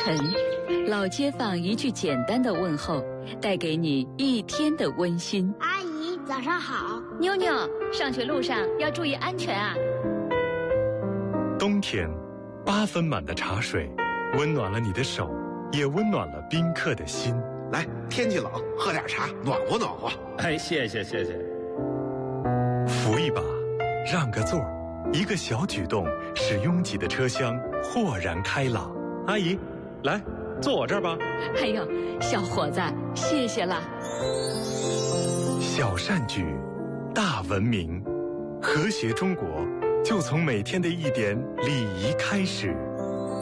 晨，老街坊一句简单的问候，带给你一天的温馨。 阿姨，早上好。 妞妞，上学路上要注意安全啊。 冬天，8分满的茶水，温暖了你的手，也温暖了宾客的心。 来，天气冷，喝点茶，暖和暖和。 哎，谢谢。 扶一把，让个座，一个小举动，使拥挤的车厢豁然开朗。阿姨，来，坐我这儿吧。 哎呦，小伙子，谢谢了。 小善举，大文明，和谐中国，就从每天的一点礼仪开始。